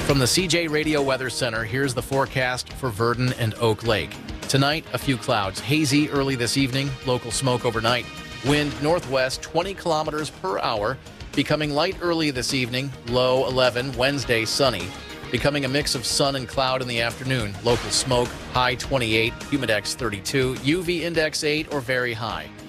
From the CJ Radio Weather Center, here's the forecast for Virden and Oak Lake. Tonight, a few clouds. Hazy early this evening. Local smoke overnight. Wind northwest 20 kilometers per hour. Becoming light early this evening. Low 11. Wednesday, sunny. Becoming a mix of sun and cloud in the afternoon. Local smoke. High 28. Humidex 32. UV index 8 or very high.